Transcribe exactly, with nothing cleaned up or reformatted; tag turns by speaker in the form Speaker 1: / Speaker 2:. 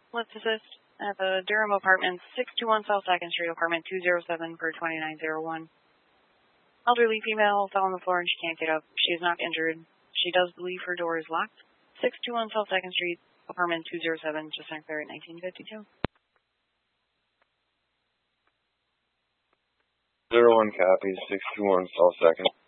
Speaker 1: Let's assist at the Durham Apartments, six two one South second Street, apartment two oh seven for twenty-nine oh one. Elderly female fell on the floor and she can't get up. She is not injured. She does believe her door is locked. six two one South second Street, apartment two oh seven, just clear at nineteen fifty-two.
Speaker 2: Zero one copies, six two one South second.